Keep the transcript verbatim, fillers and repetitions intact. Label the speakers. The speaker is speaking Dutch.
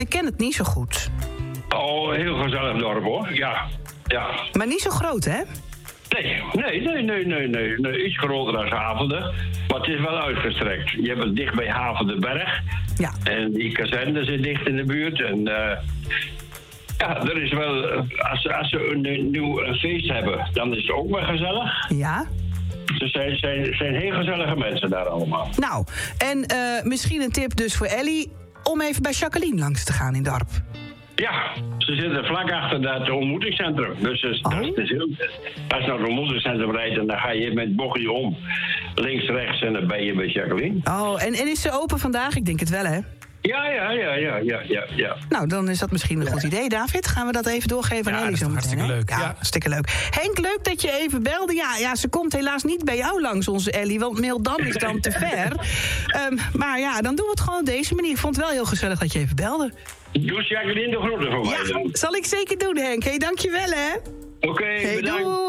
Speaker 1: Ik ken het niet zo goed.
Speaker 2: Oh, heel gezellig dorp, hoor. Ja, ja.
Speaker 1: Maar niet zo groot, hè?
Speaker 2: Nee, nee, nee, nee, nee, nee, nee. Iets groter dan Havelde. Maar het is wel uitgestrekt. Je hebt het dicht bij Havenderberg.
Speaker 1: Ja.
Speaker 2: En die kazerne zit dicht in de buurt. En uh, ja, er is wel... Als, als ze een nieuw een feest hebben, dan is het ook wel gezellig.
Speaker 1: Ja.
Speaker 2: Ze zijn, zijn, zijn heel gezellige mensen daar allemaal.
Speaker 1: Nou, en uh, misschien een tip dus voor Ellie... om even bij Jacqueline langs te gaan in Dorp.
Speaker 2: Ja, ze zitten vlak achter dat ontmoetingscentrum. Dus uh,
Speaker 1: oh.
Speaker 2: dat is heel, als je naar het ontmoetingscentrum rijdt... en dan ga je met het bochtje om. Links, rechts en dan ben je bij Jacqueline.
Speaker 1: Oh, en, en is ze open vandaag? Ik denk het wel, hè?
Speaker 2: Ja, ja, ja, ja, ja, ja, ja.
Speaker 1: Nou, dan is dat misschien een goed idee, David. Gaan we dat even doorgeven aan
Speaker 3: ja,
Speaker 1: Ellie zo meteen?
Speaker 3: Hartstikke leuk.
Speaker 1: Ja,
Speaker 3: ja,
Speaker 1: hartstikke leuk. Henk, leuk dat je even belde. Ja, ja, ze komt helaas niet bij jou langs, onze Ellie, want Meeldam is dan te ver. Um, maar ja, dan doen we het gewoon op deze manier. Ik vond het wel heel gezellig dat je even belde.
Speaker 2: Doe Jacqueline de groeten voor mij.
Speaker 1: Ja, zal ik zeker doen, Henk. Hé, hey, dankjewel, hè.
Speaker 2: Oké, okay,
Speaker 1: hey,
Speaker 2: bedankt.
Speaker 1: Doei.